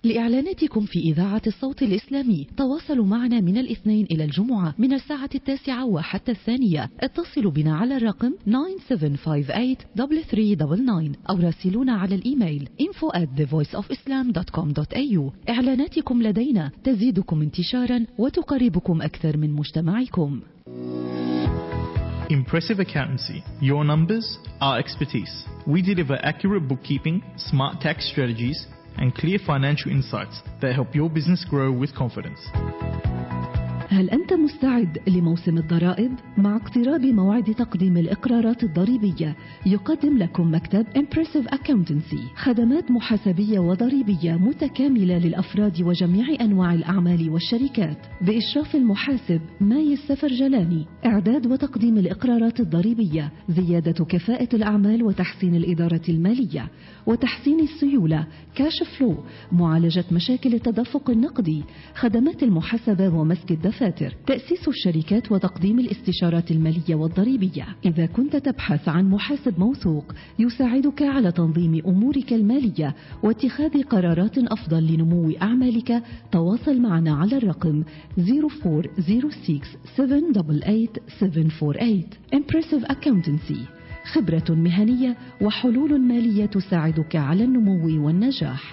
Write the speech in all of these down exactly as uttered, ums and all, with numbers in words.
لإعلاناتكم في إذاعة الصوت الإسلامي تواصلوا معنا من الاثنين إلى الجمعة من الساعة التاسعة وحتى الثانية. اتصلوا بنا على الرقم nine seven five eight three three nine nine أو راسلونا على الإيميل info at the voice of islam dot com dot a u. إعلاناتكم لدينا تزيدكم انتشارا وتقربكم أكثر من مجتمعكم. Impressive Accountancy. Your numbers, our expertise. We deliver accurate bookkeeping, smart tax strategies, and clear financial insights that help your business grow with confidence. هل أنت مستعد لموسم الضرائب؟ مع اقتراب موعد تقديم الإقرارات الضريبية يقدم لكم مكتب Impressive Accountancy خدمات محاسبية وضريبية متكاملة للأفراد وجميع أنواع الأعمال والشركات بإشراف المحاسب ماي السفرجلاني. إعداد وتقديم الإقرارات الضريبية، زيادة كفاءة الأعمال وتحسين الإدارة المالية وتحسين السيولة، كاش فلو، معالجة مشاكل التدفق النقدي، خدمات المحاسبة ومسك الدفاتر، تأسيس الشركات وتقديم الاستشارات المالية والضريبية. إذا كنت تبحث عن محاسب موثوق يساعدك على تنظيم أمورك المالية واتخاذ قرارات أفضل لنمو أعمالك، تواصل معنا على الرقم zero four zero six seven eight eight seven four eight. Impressive Accountancy، خبرة مهنية وحلول مالية تساعدك على النمو والنجاح.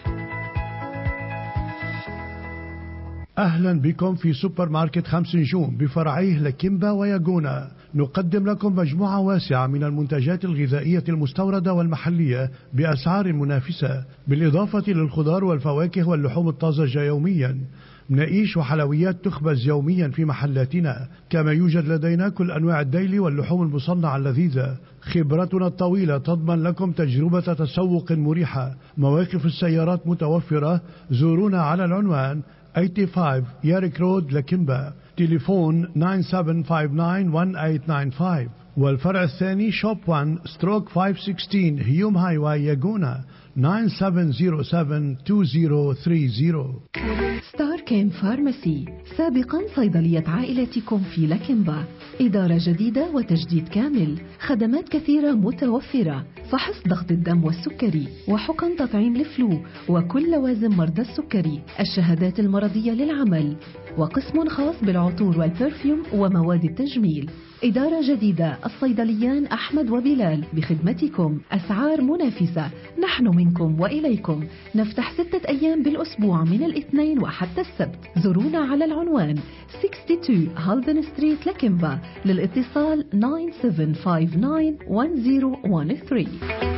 أهلا بكم في سوبر ماركت خمس نجوم بفرعيه لكيمبا وياغونا. نقدم لكم مجموعة واسعة من المنتجات الغذائية المستوردة والمحلية بأسعار منافسة، بالإضافة للخضار والفواكه واللحوم الطازجة يوميا. مناقيش وحلويات تخبز يوميا في محلاتنا، كما يوجد لدينا كل أنواع الديلي واللحوم المصنعة اللذيذة. خبرتنا الطويلة تضمن لكم تجربة تسوق مريحة. مواقف السيارات متوفرة. زورونا على العنوان eighty-five ياريك رود لكيمبا، تليفون nine seven five nine one eight nine five. والفرع الثاني شوب one ستروك five sixteen هيوم هاي واي ياغونا nine seven zero seven two zero three zero. ستار كيم فارماسي، سابقا صيدلية عائلتكم في لكيمبا، إدارة جديدة وتجديد كامل، خدمات كثيرة متوفرة، فحص ضغط الدم والسكري وحقن تطعيم الفلو وكل لوازم مرضى السكري، الشهادات المرضية للعمل، وقسم خاص بالعطور والبرفيوم ومواد التجميل. إدارة جديدة، الصيدليان أحمد وبلال بخدمتكم، أسعار منافسة، نحن منكم وإليكم. نفتح ستة أيام بالأسبوع من الاثنين وحتى السبت. زورونا على العنوان sixty-two هالدن ستريت لكيمبا، للاتصال nine seven five nine one zero one three.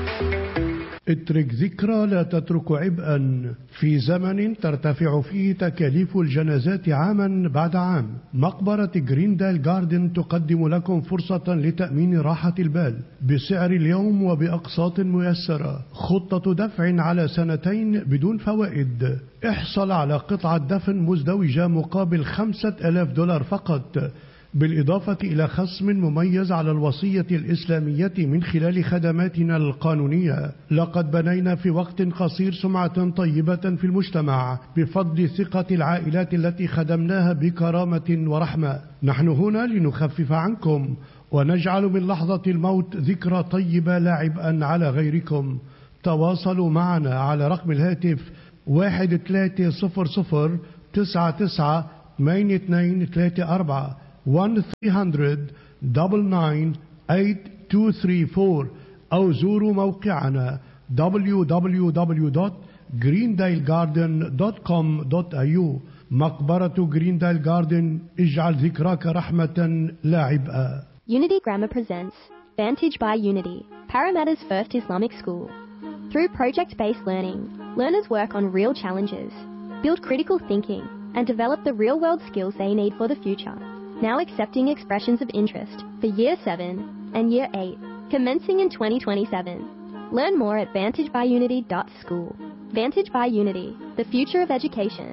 اترك ذكرى لا تترك عبئا. في زمن ترتفع فيه تكاليف الجنازات عاما بعد عام، مقبرة جريندال جاردن تقدم لكم فرصة لتأمين راحة البال بسعر اليوم وبأقساط ميسرة. خطة دفع على سنتين بدون فوائد. احصل على قطعة دفن مزدوجة مقابل خمسة آلاف دولار فقط، بالإضافة إلى خصم مميز على الوصية الإسلامية من خلال خدماتنا القانونية. لقد بنينا في وقت قصير سمعة طيبة في المجتمع بفضل ثقة العائلات التي خدمناها بكرامة ورحمة. نحن هنا لنخفف عنكم ونجعل من لحظة الموت ذكرى طيبة لا عبئا على غيركم. تواصلوا معنا على رقم الهاتف واحد ثلاثة صفر صفر تسعة تسعة ثمانية اثنين ثلاثة أربعة one three hundred nine nine eight two three four أو زوروا موقعنا w w w dot greendale garden dot com dot a u. مقبرة جريندايل جاردن، اجعل ذكراك رحمة لا عبئا. Unity Grammar presents Vantage by Unity, Parramatta's first Islamic school. Through project-based learning, learners work on real challenges, build critical thinking, and develop the real-world skills they need for the future. Now accepting expressions of interest for Year seven and Year eight, commencing in twenty twenty-seven. Learn more at vantage by unity dot school. Vantage by Unity, the future of education.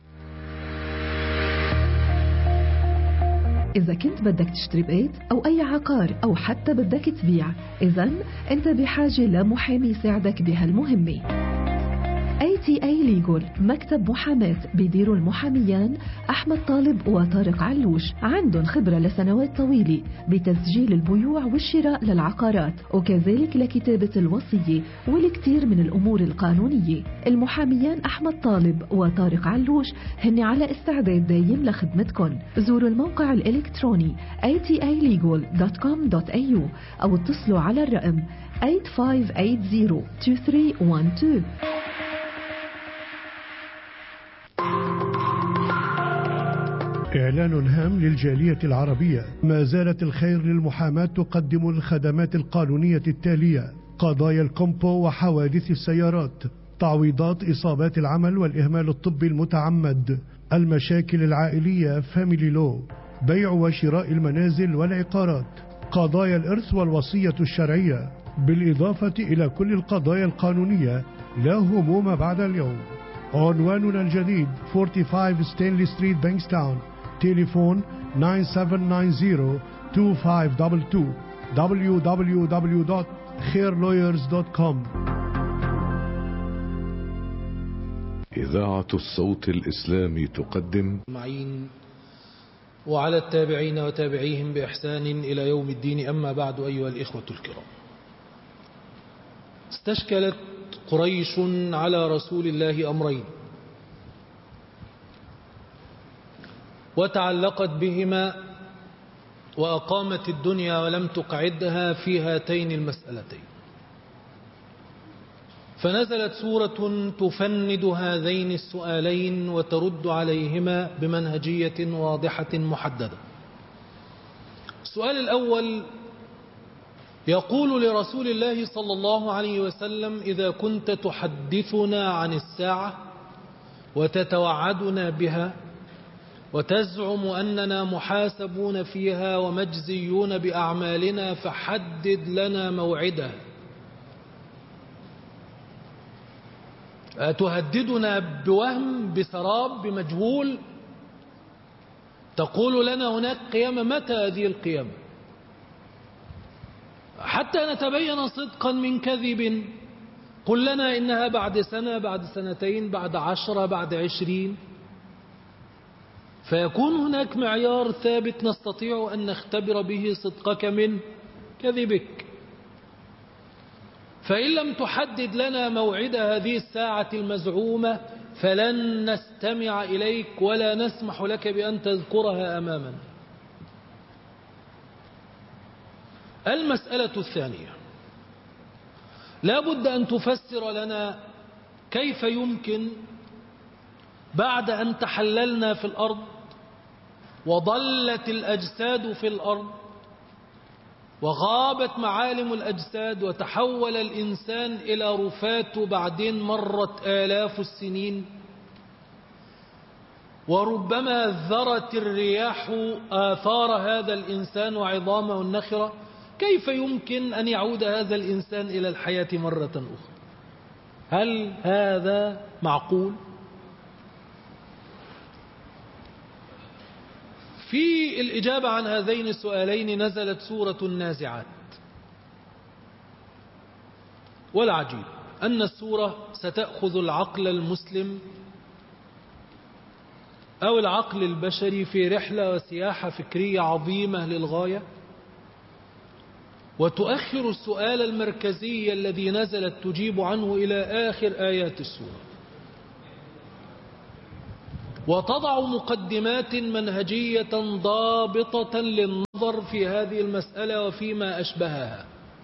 إذا كنت بدك تشتري بيت أو أي عقار أو حتى بدك تبيع، إذن أنت بحاجة لمحامي يساعدك بهالمهمة. إيه تي إيه Legal مكتب محاماة بيديروا المحاميان أحمد طالب وطارق علوش. عندهم خبرة لسنوات طويلة بتسجيل البيوع والشراء للعقارات وكذلك لكتابة الوصية والكثير من الأمور القانونية. المحاميان أحمد طالب وطارق علوش هن على استعداد دايم لخدمتكم. زوروا الموقع الإلكتروني إيه تي إيه ليجل دوت كوم دوت إيه يو أو اتصلوا على الرقم ثمانية خمسة ثمانية صفر اثنين ثلاثة واحد اثنين. إعلان هام للجالية العربية. ما زالت الخير للمحاماة تقدم الخدمات القانونية التالية: قضايا الكومبو وحوادث السيارات، تعويضات إصابات العمل والإهمال الطبي المتعمد، المشاكل العائلية فاميلي لو، بيع وشراء المنازل والعقارات، قضايا الإرث والوصية الشرعية، بالإضافة إلى كل القضايا القانونية. لا هموم بعد اليوم. عنواننا الجديد خمسة وأربعين ستانلي ستريت بانكستاون. تليفون تسعة سبعة تسعة صفر اثنين خمسة اثنين اثنين. دبليو دبليو دبليو دوت خير لويرز دوت كوم. إذاعة الصوت الإسلامي تقدم معين وعلى التابعين وتابعيهم بإحسان إلى يوم الدين. أما بعد، أيها الإخوة الكرام، استشكلت قريش على رسول الله أمرين وتعلقت بهما وأقامت الدنيا ولم تقعدها في هاتين المسألتين، فنزلت سورة تفند هذين السؤالين وترد عليهما بمنهجية واضحة محددة. السؤال الأول يقول لرسول الله صلى الله عليه وسلم: إذا كنت تحدثنا عن الساعة وتتوعدنا بها وتزعم أننا محاسبون فيها ومجزيون بأعمالنا، فحدد لنا موعدها. تهددنا بوهم، بسراب، بمجهول، تقول لنا هناك قيامة. متى هذه القيامة؟ حتى نتبين صدقا من كذب. قل لنا إنها بعد سنة، بعد سنتين، بعد عشرة، بعد عشرين، فيكون هناك معيار ثابت نستطيع أن نختبر به صدقك من كذبك. فإن لم تحدد لنا موعد هذه الساعة المزعومة فلن نستمع إليك ولا نسمح لك بأن تذكرها أمامنا. المسألة الثانية، لا بد أن تفسر لنا كيف يمكن بعد أن تحللنا في الأرض وضلت الأجساد في الأرض وغابت معالم الأجساد وتحول الإنسان إلى رفات، وبعدين مرت آلاف السنين وربما ذرت الرياح آثار هذا الإنسان وعظامه النخرة، كيف يمكن أن يعود هذا الإنسان إلى الحياة مرة أخرى؟ هل هذا معقول؟ في الإجابة عن هذين السؤالين نزلت سورة النازعات. والعجيب أن السورة ستأخذ العقل المسلم أو العقل البشري في رحلة وسياحة فكرية عظيمة للغاية، وتؤخر السؤال المركزي الذي نزلت تجيب عنه إلى آخر آيات السورة، وتضع مقدمات منهجية ضابطة للنظر في هذه المسألة وفيما أشبهها.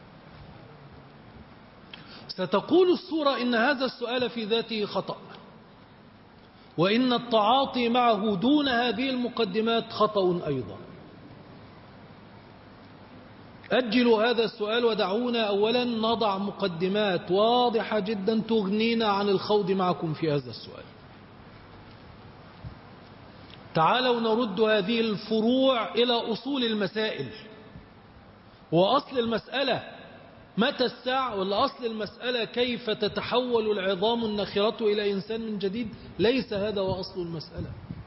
ستقول السورة إن هذا السؤال في ذاته خطأ، وإن التعاطي معه دون هذه المقدمات خطأ أيضا. أجلوا هذا السؤال ودعونا أولا نضع مقدمات واضحة جدا تغنينا عن الخوض معكم في هذا السؤال. تعالوا نرد هذه الفروع إلى أصول المسائل. وأصل المسألة متى الساعة، ولا أصل المسألة كيف تتحول العظام النخرة إلى إنسان من جديد؟ ليس هذا هو أصل المسألة.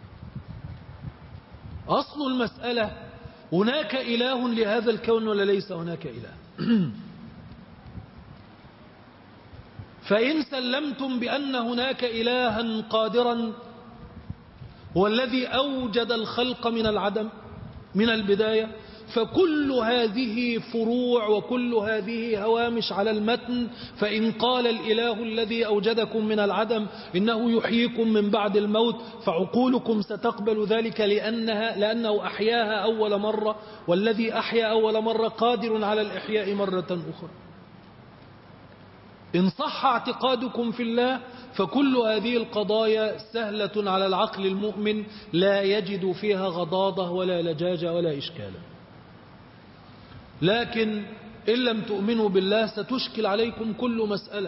أصل المسألة هناك إله لهذا الكون ولا ليس هناك إله؟ فإن سلمتم بأن هناك إلها قادرا هو الذي أوجد الخلق من العدم من البداية، فكل هذه فروع وكل هذه هوامش على المتن. فإن قال الإله الذي أوجدكم من العدم إنه يحييكم من بعد الموت، فعقولكم ستقبل ذلك لأنها لأنه أحياها أول مرة، والذي أحيا أول مرة قادر على الإحياء مرة أخرى. إن صح اعتقادكم في الله فكل هذه القضايا سهلة على العقل المؤمن، لا يجد فيها غضاضة ولا لجاجة ولا إشكالا. لكن إن لم تؤمنوا بالله ستشكل عليكم كل مسألة.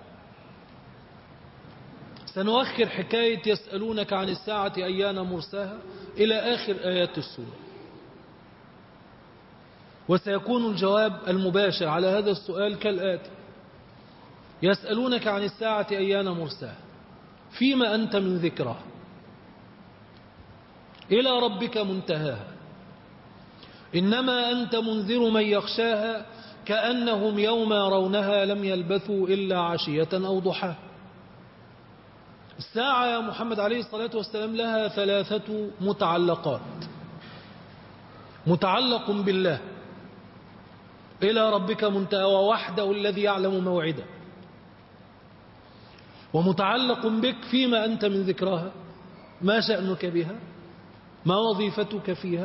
سنؤخر حكاية يسألونك عن الساعة أيان مرساها إلى آخر آيات السورة، وسيكون الجواب المباشر على هذا السؤال كالآتي: يسألونك عن الساعة أيان مرساها فيما أنت من ذكرها إلى ربك منتهاها إنما أنت منذر من يخشاها كأنهم يوم يرونها لم يلبثوا إلا عشية أو ضحاها. الساعة يا محمد عليه الصلاة والسلام لها ثلاثة متعلقات: متعلق بالله إلى ربك منتهى ووحده الذي يعلم موعده، ومتعلق بك فيما أنت من ذكرها، ما شأنك بها، ما وظيفتك فيها،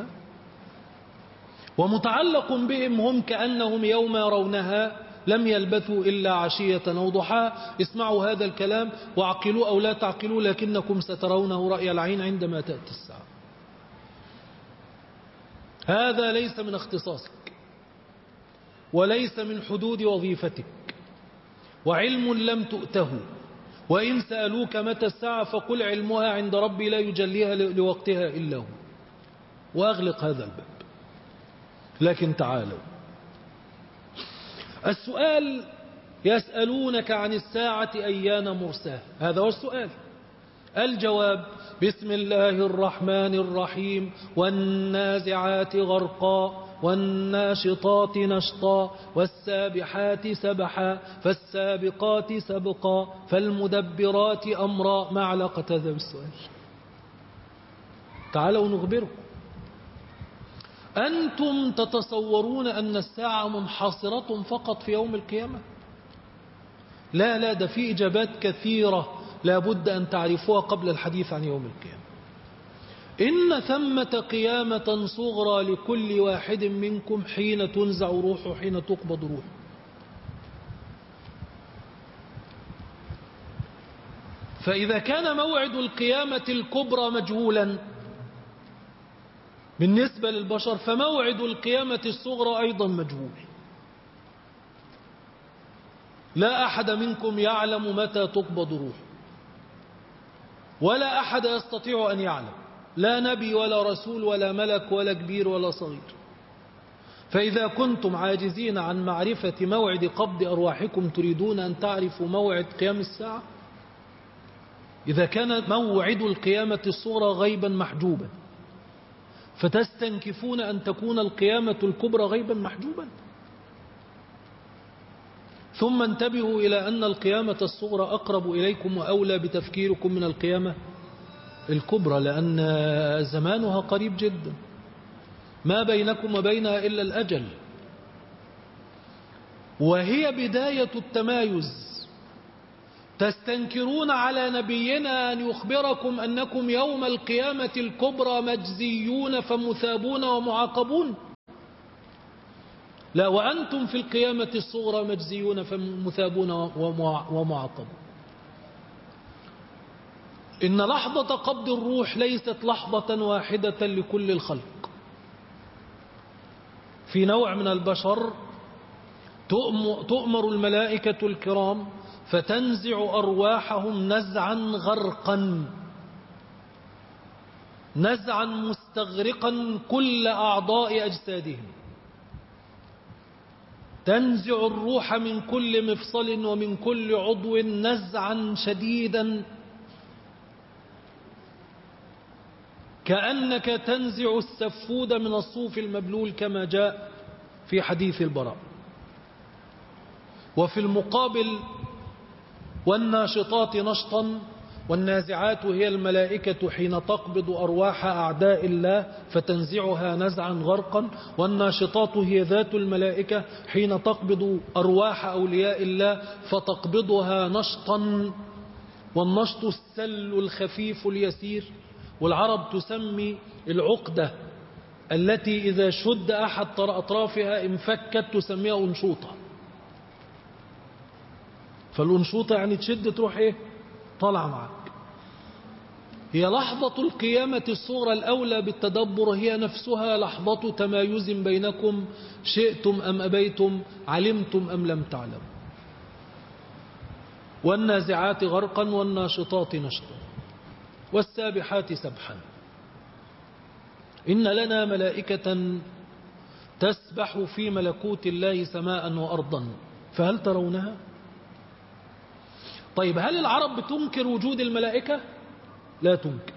ومتعلق بهم هم كأنهم يوم يرونها لم يلبثوا إلا عشية أو ضحاها. اسمعوا هذا الكلام واعقلوا أو لا تعقلوا، لكنكم سترونه رأي العين عندما تأتي الساعة. هذا ليس من اختصاصك وليس من حدود وظيفتك، وعلم لم تؤته. وإن سألوك متى الساعة فقل علمها عند ربي لا يجليها لوقتها إلا هو، وأغلق هذا الباب. لكن تعالوا، السؤال: يسألونك عن الساعة أيان مرساها، هذا هو السؤال. الجواب: بسم الله الرحمن الرحيم، والنازعات غرقا والناشطات نشطا والسابحات سبحا فالسابقات سبقا فالمدبرات أمرا. ما علاقة هذا بالسؤال؟ تعالوا نخبركم. أنتم تتصورون أن الساعة منحصرة فقط في يوم القيامة؟ لا لا، ده في إجابات كثيرة لا بد أن تعرفوها قبل الحديث عن يوم القيامة. إن ثمة قيامة صغرى لكل واحد منكم حين تنزع روحه، حين تقبض روحه. فإذا كان موعد القيامة الكبرى مجهولا بالنسبة للبشر، فموعد القيامة الصغرى أيضا مجهول. لا أحد منكم يعلم متى تقبض روحه، ولا أحد يستطيع أن يعلم، لا نبي ولا رسول ولا ملك ولا كبير ولا صغير. فإذا كنتم عاجزين عن معرفة موعد قبض أرواحكم تريدون أن تعرفوا موعد قيام الساعة؟ إذا كان موعد القيامة الصغرى غيبا محجوبا، فتستنكفون أن تكون القيامة الكبرى غيبا محجوبا؟ ثم انتبهوا إلى أن القيامة الصغرى أقرب إليكم وأولى بتفكيركم من القيامة الكبرى، لأن زمانها قريب جدا، ما بينكم وبينها إلا الأجل، وهي بداية التمايز. تستنكرون على نبينا أن يخبركم أنكم يوم القيامة الكبرى مجزيون فمثابون ومعاقبون؟ لا، وأنتم في القيامة الصغرى مجزيون فمثابون ومعاقبون. إن لحظة قبض الروح ليست لحظة واحدة لكل الخلق. في نوع من البشر تؤمر الملائكة الكرام فتنزع أرواحهم نزعا غرقا، نزعا مستغرقا كل أعضاء أجسادهم، تنزع الروح من كل مفصل ومن كل عضو نزعا شديدا، كأنك تنزع السفود من الصوف المبلول كما جاء في حديث البراء. وفي المقابل والناشطات نشطا، والنازعات هي الملائكة حين تقبض أرواح أعداء الله فتنزعها نزعا غرقا، والناشطات هي ذات الملائكة حين تقبض أرواح أولياء الله فتقبضها نشطا، والنشط السل الخفيف اليسير. والعرب تسمي العقدة التي إذا شد أحد أطرافها انفكت تسميها أنشوطة. فالأنشوطة يعني تشد تروح إيه؟ طالعة معك. هي لحظة القيامة الصغرى الأولى بالتدبر، هي نفسها لحظة تمايز بينكم، شئتم أم أبيتم، علمتم أم لم تعلموا. والنازعات غرقا والناشطات نشطا والسابحات سبحا. إن لنا ملائكة تسبح في ملكوت الله سماء وأرضا فهل ترونها؟ طيب هل العرب بتنكر وجود الملائكة؟ لا تنكر،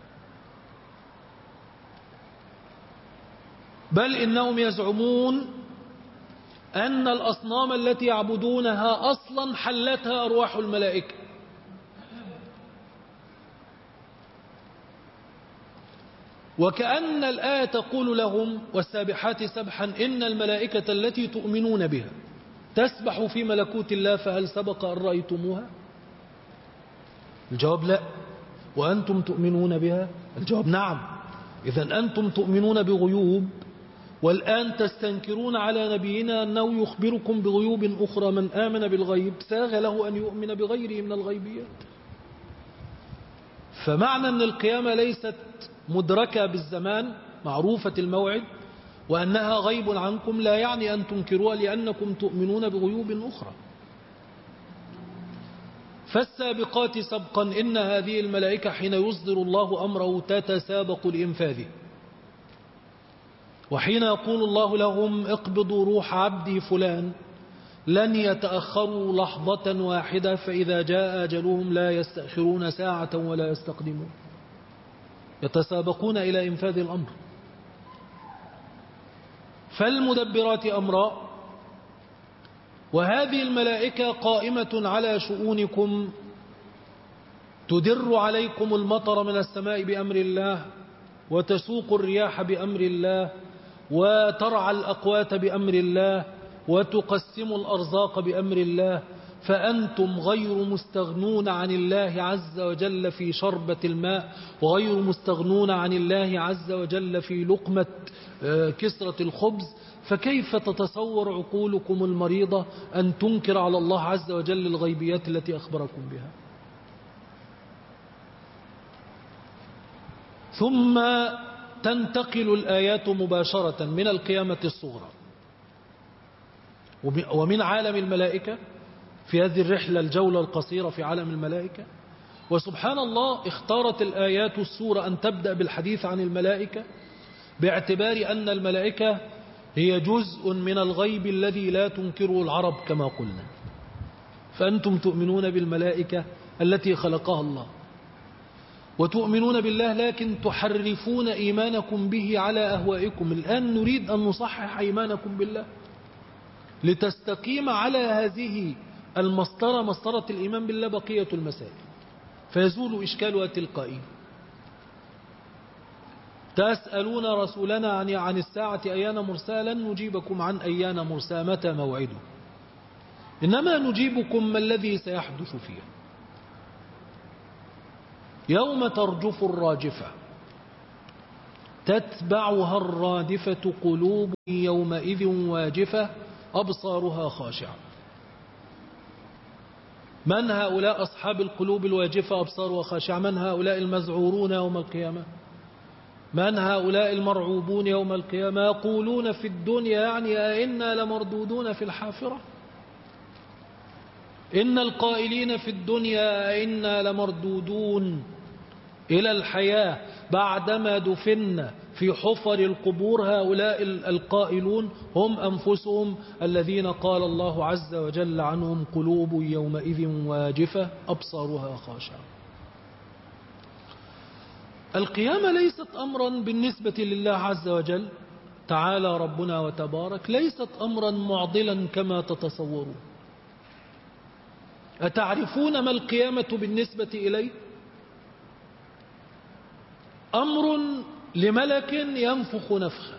بل إنهم يزعمون أن الأصنام التي يعبدونها أصلا حلتها أرواح الملائكة. وكأن الآية تقول لهم والسابحات سبحا إن الملائكة التي تؤمنون بها تسبح في ملكوت الله فهل سبق أن رأيتموها؟ الجواب لا. وأنتم تؤمنون بها؟ الجواب نعم. إذن أنتم تؤمنون بغيوب والآن تستنكرون على نبينا أنه يخبركم بغيوب أخرى. من آمن بالغيب ساغ له أن يؤمن بغيره من الغيبيات. فمعنى أن القيامة ليست مدركة بالزمان معروفة الموعد وأنها غيب عنكم لا يعني أن تنكروها لأنكم تؤمنون بغيوب أخرى. فالسابقات سبقا إن هذه الملائكة حين يصدر الله أمره تتسابق لإنفاذه. وحين يقول الله لهم اقبضوا روح عبدي فلان لن يتأخروا لحظة واحدة، فإذا جاء أجلهم لا يستأخرون ساعة ولا يستقدمون. يتسابقون إلى إنفاذ الأمر. فالمدبرات أمرا، وهذه الملائكة قائمة على شؤونكم، تدر عليكم المطر من السماء بأمر الله، وتسوق الرياح بأمر الله، وترعى الأقوات بأمر الله، وتقسم الأرزاق بأمر الله. فأنتم غير مستغنون عن الله عز وجل في شربة الماء، وغير مستغنون عن الله عز وجل في لقمة كسرة الخبز. فكيف تتصور عقولكم المريضة أن تنكر على الله عز وجل الغيبيات التي أخبركم بها؟ ثم تنتقل الآيات مباشرة من القيامة الصغرى ومن عالم الملائكة في هذه الرحلة الجولة القصيرة في عالم الملائكة. وسبحان الله اختارت الآيات السورة أن تبدأ بالحديث عن الملائكة باعتبار أن الملائكة هي جزء من الغيب الذي لا تنكره العرب كما قلنا. فأنتم تؤمنون بالملائكة التي خلقها الله وتؤمنون بالله، لكن تحرفون إيمانكم به على أهوائكم. الآن نريد أن نصحح إيمانكم بالله لتستقيم على هذه المسطرة، مسطرة الإيمان بالله، بقية المسائل فيزول إشكالها تلقائيا. تسألون رسولنا عن عن الساعة أيان مرسالا نجيبكم عن أيان مرسا متى موعده، إنما نجيبكم ما الذي سيحدث فيه. يوم ترجف الراجفة تتبعها الرادفة قلوب يومئذ واجفة أبصارها خاشعة. من هؤلاء أصحاب القلوب الواجفة أبصارها خاشعة؟ من هؤلاء المذعورون يوم القيامة؟ من هؤلاء المرعوبون يوم القيامة؟ يقولون في الدنيا يعني أئنا لمردودون في الحافرة. إن القائلين في الدنيا أئنا لمردودون إلى الحياة بعدما دفن في حفر القبور، هؤلاء القائلون هم أنفسهم الذين قال الله عز وجل عنهم قلوب يومئذ واجفة أبصارها خاشعة. القيامة ليست أمرا بالنسبة لله عز وجل تعالى ربنا وتبارك، ليست أمرا معضلا كما تتصورون. أتعرفون ما القيامة بالنسبة إليه؟ أمر لملك ينفخ نفخة.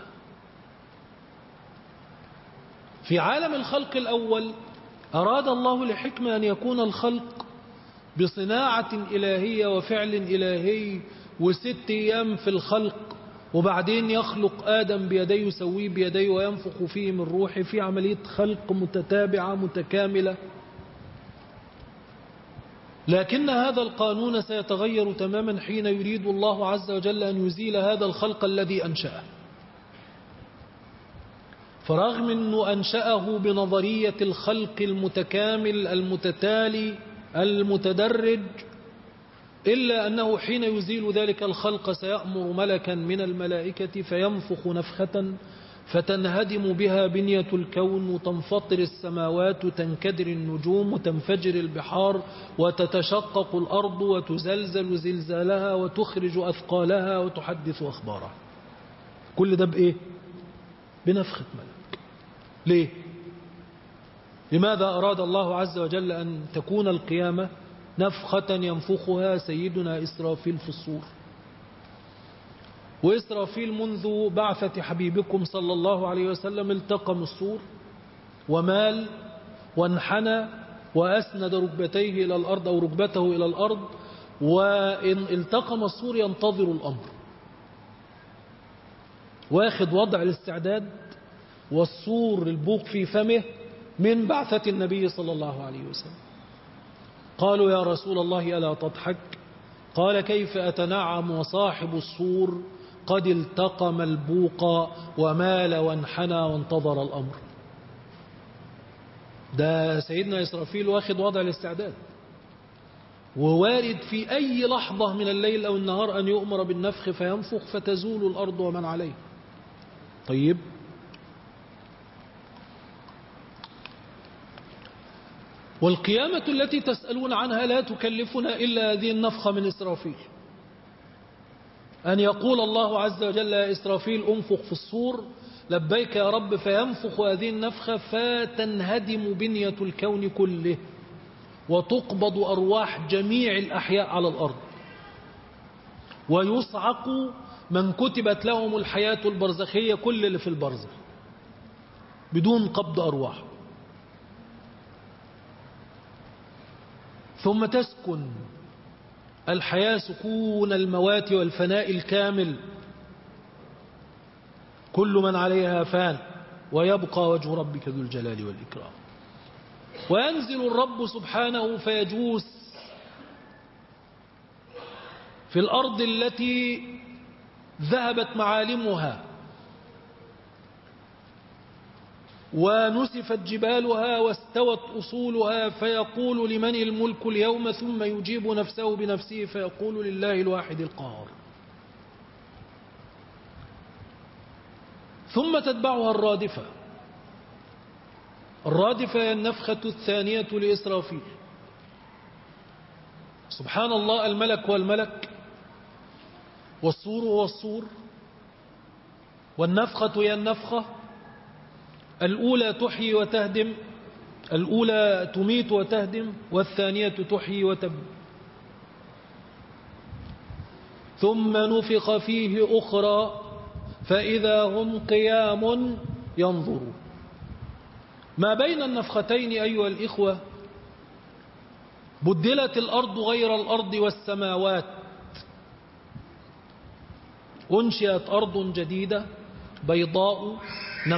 في عالم الخلق الأول أراد الله لحكمة أن يكون الخلق بصناعة إلهية وفعل إلهي، وست أيام في الخلق، وبعدين يخلق آدم بيديه يسويه بيديه وينفخ فيه من روحه في عملية خلق متتابعة متكاملة. لكن هذا القانون سيتغير تماما حين يريد الله عز وجل أن يزيل هذا الخلق الذي أنشأه. فرغم أنه أنشأه بنظرية الخلق المتكامل المتتالي المتدرج، إلا أنه حين يزيل ذلك الخلق سيأمر ملكا من الملائكة فينفخ نفخة فتنهدم بها بنية الكون، وتنفطر السماوات وتنكدر النجوم وتنفجر البحار وتتشقق الأرض وتزلزل زلزالها وتخرج أثقالها وتحدث أخبارها. كل ده بإيه؟ بنفخة ملك. ليه؟ لماذا أراد الله عز وجل أن تكون القيامة نفخة ينفخها سيدنا إسرافيل في الصور؟ وإسرافيل منذ بعثة حبيبكم صلى الله عليه وسلم التقم الصور ومال وانحنى وأسند ركبتيه إلى الأرض أو ركبته إلى الأرض، وإن التقم الصور ينتظر الأمر، واخد وضع الاستعداد والصور البوق في فمه من بعثة النبي صلى الله عليه وسلم. قالوا يا رسول الله ألا تضحك؟ قال كيف أتنعم وصاحب الصور قد التقم البوق ومال وانحنى وانتظر الأمر. ده سيدنا إسرافيل واخد وضع الاستعداد، ووارد في أي لحظة من الليل أو النهار أن يؤمر بالنفخ فينفخ فتزول الأرض ومن عليه. طيب، والقيامة التي تسألون عنها لا تكلفنا إلا هذه النفخة من إسرافيل، أن يقول الله عز وجل يا إسرافيل أنفخ في الصور، لبيك يا رب، فينفخ هذه النفخة فتنهدم بنية الكون كله وتقبض أرواح جميع الأحياء على الأرض، ويصعق من كتبت لهم الحياة البرزخية كل اللي في البرزخ بدون قبض أرواح. ثم تسكن الحياة سكون الموات والفناء الكامل، كل من عليها فان ويبقى وجه ربك ذو الجلال والإكرام. وينزل الرب سبحانه فيجوس في الأرض التي ذهبت معالمها ونسفت جبالها واستوت أصولها، فيقول لمن الملك اليوم، ثم يجيب نفسه بنفسه فيقول لله الواحد القهار. ثم تتبعها الرادفة. الرادفة هي النفخة الثانية لإسرافيل. سبحان الله، الملك والملك، والصور والصور، والنفخة هي النفخة. الأولى تحيي وتهدم، الأولى تميت وتهدم، والثانية تحيي وتبني. ثم نفخ فيه أخرى فإذا هم قيام ينظرون. ما بين النفختين أيها الإخوة بدلت الأرض غير الأرض والسماوات، أنشئت أرض جديدة بيضاء